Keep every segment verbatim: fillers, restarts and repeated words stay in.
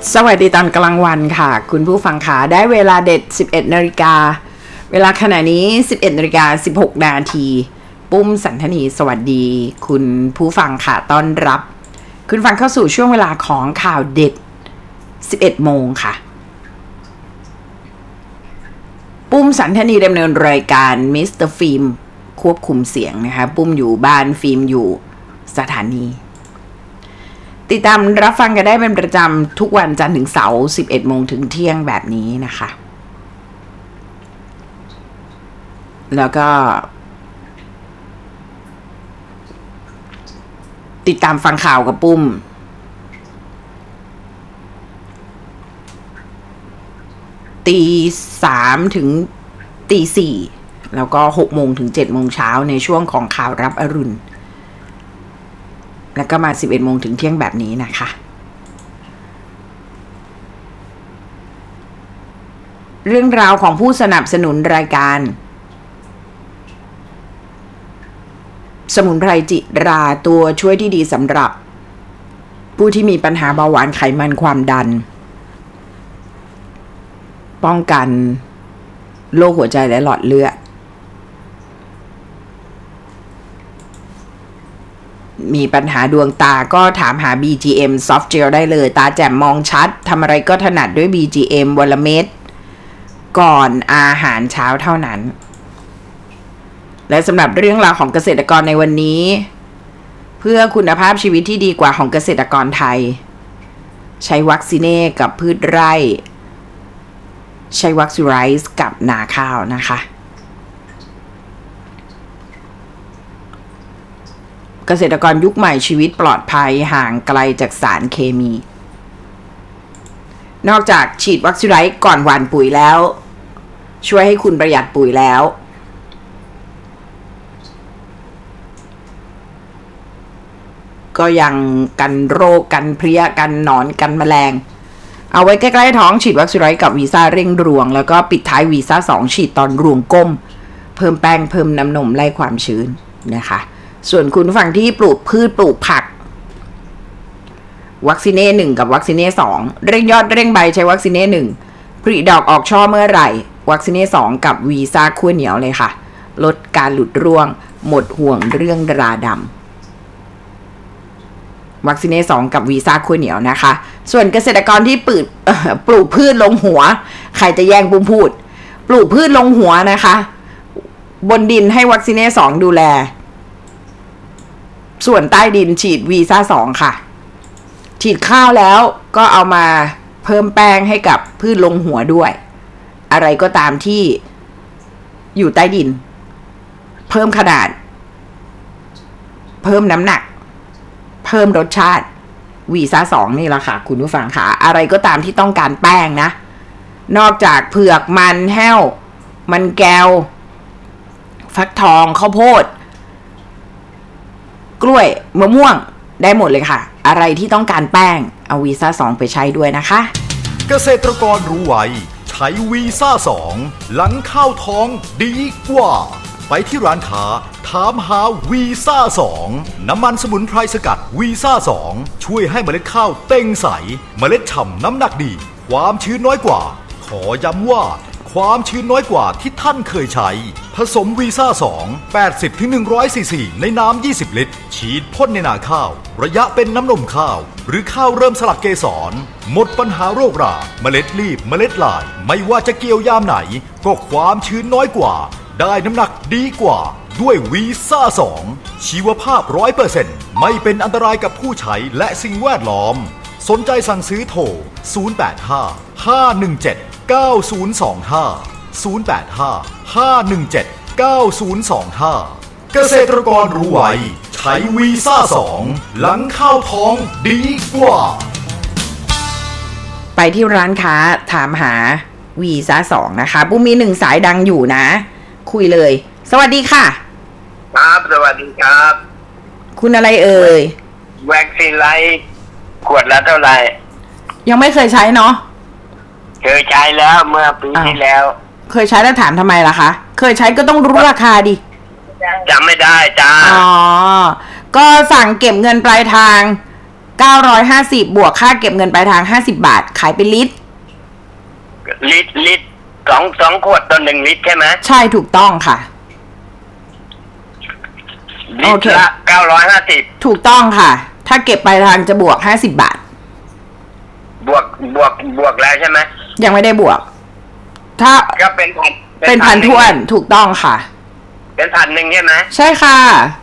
สวัสดีตอนกลางวันค่ะคุณผู้ฟังค่ะได้เวลาเด็ด สิบเอ็ดนาฬิกา เวลาขณะนี้ สิบเอ็ดนาฬิกาสิบหกนาทีปุ้มสันทนีสวัสดีคุณผู้ฟังค่ะต้อนรับคุณฟังเข้าสู่ช่วงเวลาของข่าวเด็ด สิบเอ็ดโมงค่ะปุ้มสันทนีดำเนินรายการมิสเตอร์ฟิล์มควบคุมเสียงนะคะปุ้มอยู่บ้านฟิล์มอยู่สถานีติดตามรับฟังกันได้เป็นประจำทุกวันจันทร์ถึงเสาร์ สิบเอ็ดโมงถึงเที่ยงแบบนี้นะคะแล้วก็ติดตามฟังข่าวกับปุ้มตีสามถึงตีสี่แล้วก็หกโมงถึงเจ็ดโมงเช้าในช่วงของข่าวรับอรุณแล้วก็มาสิบเอ็ดโมงถึงเที่ยงแบบนี้นะคะเรื่องราวของผู้สนับสนุนรายการสมุนไพรจิราตัวช่วยที่ดีสำหรับผู้ที่มีปัญหาเบาหวานไขมันความดันป้องกันโรคหัวใจและหลอดเลือดมีปัญหาดวงตาก็ถามหา บี จี เอ็ม Soft Gel ได้เลยตาแจ่มมองชัดทำอะไรก็ถนัดด้วย บี จี เอ็ม วันละเม็ดก่อนอาหารเช้าเท่านั้นและสำหรับเรื่องราวของเกษตรกรในวันนี้เพื่อคุณภาพชีวิตที่ดีกว่าของเกษตรกรไทยใช้วัคซีเน่กับพืชไร่ใช้วัคซีไรส์กับนาข้าวนะคะเกษตรกรยุคใหม่ชีวิตปลอดภัยห่างไกลจากสารเคมีนอกจากฉีดวัคซีไรส์ก่อนหว่านปุ๋ยแล้วช่วยให้คุณประหยัดปุ๋ยแล้วก็ยังกันโรคกันเพลี้ยกันหนอนกันแมลงเอาไว้ใกล้ๆท้องฉีดวัคซีไรส์กับวีซ่าเร่งรวงแล้วก็ปิดท้ายวีซ่าสองฉีดตอนรวงก้มเพิ่มแป้งเพิ่มน้ำนมไล่ความชื้นนะคะส่วนคุณฝั่งที่ปลูกพืชปลูกผักวัคซีเน่หนึ่งกับวัคซีเน่สองเร่งยอดเร่งใบใช้วัคซีเน่หนึ่งผลิดอกออกช่อเมื่อไหร่วัคซีเน่สองกับวีซ่าขั้วเหนียวเลยค่ะลดการหลุดร่วงหมดห่วงเรื่องราดำวัคซีเน่สองกับวีซ่าขั้วเหนียวนะคะส่วนเกษตรกรที่ปลูกปลูกพืชลงหัวใครจะแย่งปุ้มพูดปลูกพืชลงหัวนะคะบนดินให้วัคซีเน่สองดูแลส่วนใต้ดินฉีดวีซ่าสองค่ะฉีดข้าวแล้วก็เอามาเพิ่มแป้งให้กับพืชลงหัวด้วยอะไรก็ตามที่อยู่ใต้ดินเพิ่มขนาดเพิ่มน้ำหนักเพิ่มรสชาติวีซ่าสองนี่แหละค่ะคุณผู้ฟังค่ะอะไรก็ตามที่ต้องการแป้งนะนอกจากเผือกมันแห้วมันแก้วฟักทองข้าวโพดกล้วยมะม่วงได้หมดเลยค่ะอะไรที่ต้องการแป้งเอาวีซ่าสองไปใช้ด้วยนะคะเกษตรกรรู้ไว้ใช้วีซ่าสองหลังข้าวท้องดีกว่าไปที่ร้านค้าถามหาวีซ่าสองน้ำมันสมุนไพรสกัดวีซ่าสองช่วยให้เมล็ดข้าวเต้งใสเมล็ดฉ่ำน้ำหนักดีความชื้นน้อยกว่าขอย้ำว่าความชื้นน้อยกว่าที่ท่านเคยใช้ผสมวีซ่าสอง แปดสิบถึงหนึ่งร้อยซีซีในน้ำยี่สิบลิตรฉีดพ่นในนาข้าวระยะเป็นน้ำนมข้าวหรือข้าวเริ่มสลัดเกสรหมดปัญหาโรคราเมล็ดรีบเมล็ดลายไม่ว่าจะเกี่ยวยามไหนก็ความชื้นน้อยกว่าได้น้ำหนักดีกว่าด้วยวีซ่าสองชีวภาพ ร้อยเปอร์เซ็นต์ ไม่เป็นอันตรายกับผู้ใช้และสิ่งแวดล้อมสนใจสั่งซื้อโทรศูนย์ แปด ห้า ห้า หนึ่ง เจ็ด เก้า ศูนย์ สอง ห้า ศูนย์ แปด ห้า ห้า หนึ่ง เจ็ด เก้า ศูนย์ สอง ห้าเกษตรกรรู้ไว้ใช้วีซ่าสองหลังข้าวท้องดีกว่าไปที่ร้านค้าถามหาวีซ่าสองนะคะปุ้มมีหนึ่งสายดังอยู่นะคุยเลยสวัสดีค่ะครับสวัสดีครับคุณอะไรเอ่ยแว็กซีไลท์ขวดละเท่าไหร่ยังไม่เคยใช้เนาะเคยใช้แล้วเมื่อปีที่แล้วเคยใช้แล้วถามทำไมล่ะคะเคยใช้ก็ต้องรู้ราคาดิจำไม่ได้จ้าอ๋อก็สั่งเก็บเงินปลายทางเก้าร้อยห้าสิบบวกค่าเก็บเงินปลายทางห้าสิบบาทขายเป็นลิตรลิตรลิตรสองสองขวดต่อหนึ่งลิตรใช่ไหมใช่ถูกต้องค่ะลิตรละเก้าร้อยห้าสิบถูกต้องค่ะถ้าเก็บปลายทางจะบวกห้าสิบบาทบวกบวกบวกแล้วใช่ไหมยังไม่ได้บวกถ้าก็เป็นพันเป็นพันถ้วนถูกต้องค่ะเป็นพันหนึ่งใช่ไหมใช่ค่ะ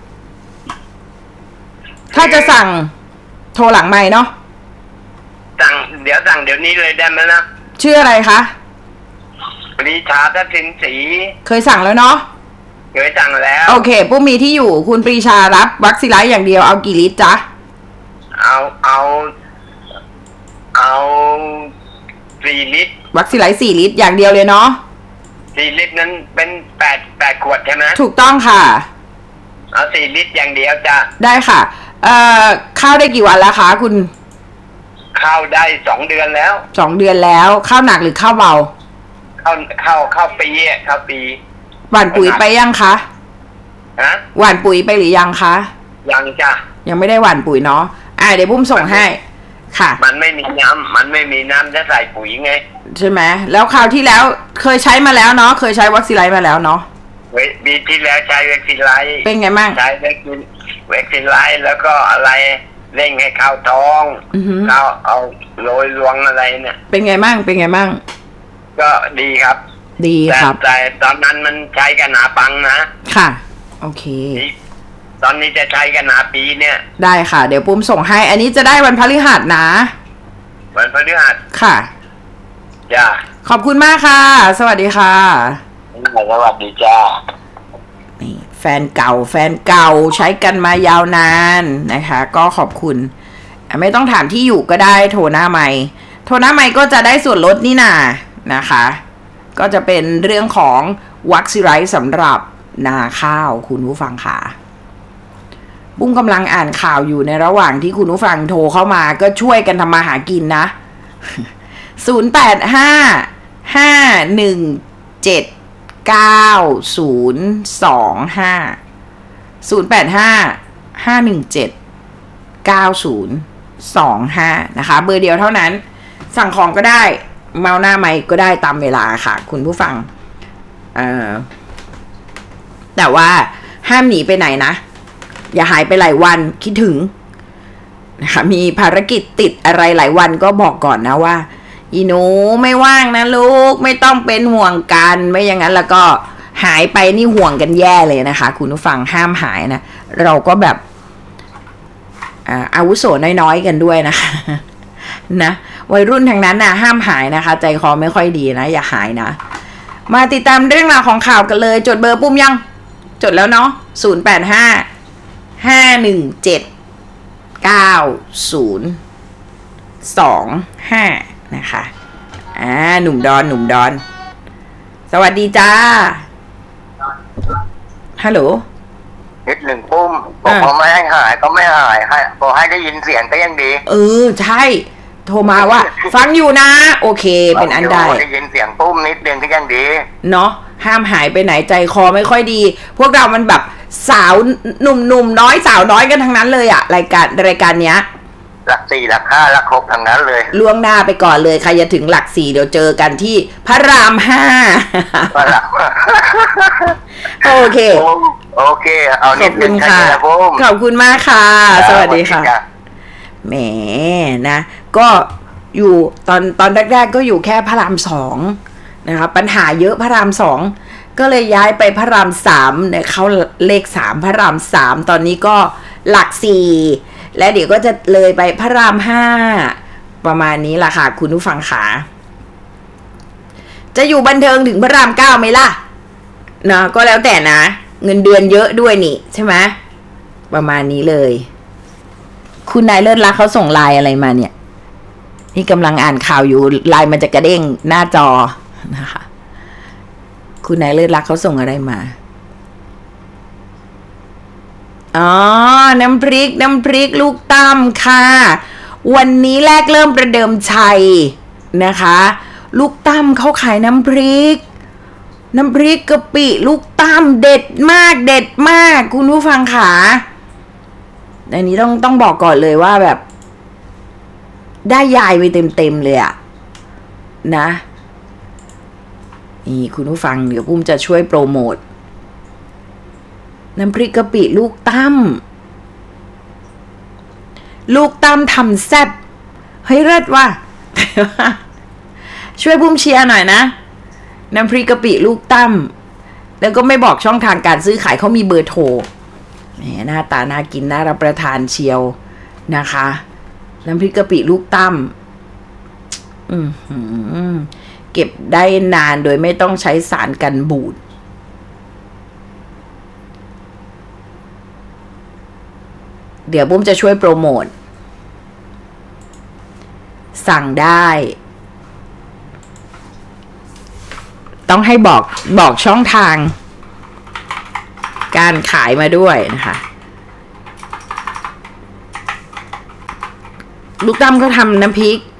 ถ้าจะสั่งโทรหลังไมค์เนาะสั่งเดี๋ยวสั่งเดี๋ยวนี้เลยได้ไหมนะชื่ออะไรคะปรีชาทัพทิมศรีเคยสั่งแล้วเนาะเคยสั่งแล้วโอเคปุ้มมีที่อยู่คุณปรีชารับวัคซีไลท์อย่างเดียวเอากี่ลิตรจ๊ะเอาเอาเอาสี่ลิตรวัคซีไลท์สี่ลิตรอย่างเดียวเลยเนาะสี่ลิตรนั้นเป็นแปดแปดขวดใช่ไหมถูกต้องค่ะเอาสี่ลิตรอย่างเดียวจ้ะได้ค่ะเอ่อเข้าได้กี่วันแล้วคะคุณเข้าได้สองเดือนแล้วสองเดือนแล้วเข้าหนักหรือเข้าเบาเข้าเข้าเข้าปีเข้าปีหว่านปุ๋ยไปยังคะฮะหว่านปุ๋ยไปหรือยังคะยังจ้ะยังไม่ได้หว่านปุ๋ยเนาะอ่าเดี๋ยวปุ้มส่งให้ค่ะมันไม่มีน้ำมันไม่มีน้ำจะใส่ปุ๋ยไงใช่ไหมแล้วคราวที่แล้วเคยใช้มาแล้วเนาะเคยใช้วัคซีไลท์มาแล้วเนาะเว้ยปีที่แล้วใช้วัคซีไลท์เป็นไงบ้างใช้วัคซีนวัคซีไลท์แล้วก็อะไรเร่งให้เข้าท้องเราเอาโรยรวงอะไรเนี่ยเป็นไงบ้างเป็นไงบ้างก็ดีครับดีครับแต่ตอนนั้นมันใช้กันหนาปังนะค่ะโอเคตอนนี้จะใช้กันหนาปีเนี่ยได้ค่ะเดี๋ยวปุ้มส่งให้อันนี้จะได้วันพฤหัสนะวันพฤหัสค่ะจ้าขอบคุณมากค่ะสวัสดีค่ะสวัสดีจ้านี่แฟนเก่าแฟนเก่าใช้กันมายาวนานนะคะก็ขอบคุณไม่ต้องถามที่อยู่ก็ได้โทรหน้าไมค์โทรหน้าไมค์ก็จะได้ส่วนลดนี่นานะคะก็จะเป็นเรื่องของวัคซีไรส์สำหรับนาข้าวคุณผู้ฟังค่ะบุ้งกำลังอ่านข่าวอยู่ในระหว่างที่คุณผู้ฟังโทรเข้ามาก็ช่วยกันทำมาหากินนะศูนย์ แปด ห้า ห้า หนึ่ง เจ็ด เก้า ศูนย์ สอง ห้า ศูนย์ แปด ห้า ห้า หนึ่ง เจ็ด เก้า ศูนย์ สอง ห้านะคะเบอร์เดียวเท่านั้นสั่งของก็ได้เมาหน้าไมค์ก็ได้ตามเวลาค่ะคุณผู้ฟังเอ่อแต่ว่าห้ามหนีไปไหนนะอย่าหายไปหลายวันคิดถึงนะคะมีภารกิจติดอะไรหลายวันก็บอกก่อนนะว่าอีหนูไม่ว่างนะลูกไม่ต้องเป็นห่วงกันไม่อย่างนั้นแล้วก็หายไปนี่ห่วงกันแย่เลยนะคะคุณผู้ฟังห้ามหายนะเราก็แบบอาวุโสน้อยๆกันด้วยนะคะนะวัยรุ่นทางนั้นนะห้ามหายนะคะใจคอไม่ค่อยดีนะอย่าหายนะมาติดตามเรื่องราวของข่าวกันเลยจดเบอร์ปุ่มยังจดแล้วเนาะศูนย์ แปด ห้า ห้า หนึ่ง เจ็ด เก้า ศูนย์ สอง ห้านะคะอ่าหนุ่มดอนหนุ่มดอนสวัสดีจ้าฮัลโหลนิดหนึ่งปุ้มบอกพอไม่ให้หายก็ไม่หายให้พอให้ได้ยินเสียงก็ยังดีเออใช่โทรมาว่าฟังอยู่นะโอเคเป็นอันใดได้ยินเสียงปุ้มนิดเดียวก็ยังดีเนาะห้ามหายไปไหนใจคอไม่ค่อยดีพวกเรามันแบบสาวหนุ่มๆน้อยสาวน้อยกันทั้งนั้นเลยอะรายการรายการเนี้ยหลักสี่หลักห้าหลักหกทั้งนั้นเลยล่วงหน้าไปก่อนเลยใครจะถึงหลักสี่เดี๋ยวเจอกันที่พระรามห้าโอเคโอเคเอาขอบคุณค่ะขอบคุณมากค่ะสวัสดีค่ะแหมนะก็อยู่ตอนตอนแรกๆก็อยู่แค่พระรามสองนะคะปัญหาเยอะพระรามสองก็เลยย้ายไปพระรามสามเนี่ยเขาเลขสามพระรามสามตอนนี้ก็หลักสี่และเดี๋ยวก็จะเลยไปพระรามห้าประมาณนี้ล่ะค่ะคุณผู้ฟังขาจะอยู่บันเทิงถึงพระรามเก้าไหมล่ะนะก็แล้วแต่นะเงินเดือนเยอะด้วยนี่ใช่ไหมประมาณนี้เลยคุณนายเลิศรักเขาส่งไลน์อะไรมาเนี่ยนี่กำลังอ่านข่าวอยู่ไลน์มันจะกระเด้งหน้าจอนะคะคุณนายเลิศรักเขาส่งอะไรมาอ๋อน้ำพริกน้ำพริกลูกตั้มค่ะวันนี้แรกเริ่มประเดิมชัยนะคะลูกตั้มเขาขายน้ำพริกน้ำพริกกะปิลูกตั้มเด็ดมากเด็ดมากคุณผู้ฟังค่ะอันนี้ต้องต้องบอกก่อนเลยว่าแบบได้ยายไปเต็มๆเลยอะนะนี่คุณผู้ฟังเดี๋ยวปุ้มจะช่วยโปรโมทน้ำพริกกะปิลูกตั้มลูกตั้มทำแซ่บเฮ้ยเลิศว่ะ ช่วยปุ้มเชียร์หน่อยนะน้ำพริกกะปิลูกตั้มแล้วก็ไม่บอกช่องทางการซื้อขายเขามีเบอร์โทรแหมหน้าตาน่ากินน่ารับประทานเชียวนะคะน้ำพริกกะปิลูกตั้มอืมเก็บได้นานโดยไม่ต้องใช้สารกันบูดเดี๋ยวปุ้มจะช่วยโปรโมทสั่งได้ต้องให้บอกบอกช่องทางการขายมาด้วยนะคะลูกตั้มก็ทำน้ำพริก